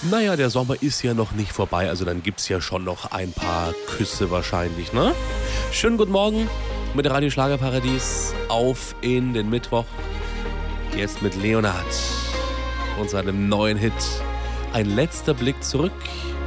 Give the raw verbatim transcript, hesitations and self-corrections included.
Naja, der Sommer ist ja noch nicht vorbei, also dann gibt's ja schon noch ein paar Küsse wahrscheinlich, ne? Schönen guten Morgen mit Radio Schlagerparadies auf in den Mittwoch. Jetzt mit Leonard und seinem neuen Hit. Ein letzter Blick zurück.